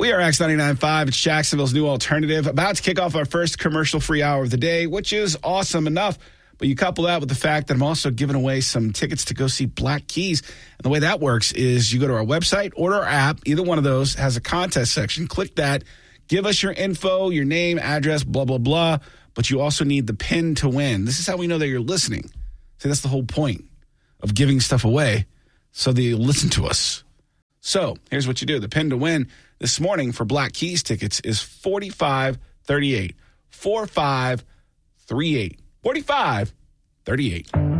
We are X99.5. It's Jacksonville's new alternative. About to kick off our first commercial-free hour of the day, which is awesome enough. But you couple that with the fact that I'm also giving away some tickets to go see Black Keys. And the way that works is you go to our website or our app. Either one of those has a contest section. Click that. Give us your info, your name, address, blah, blah, blah. But you also need the pin to win. This is how we know that you're listening. See, that's the whole point of giving stuff away, so that you listen to us. So here's what you do. The pin to win this morning for Black Keys tickets is 4538. 4538. 4538.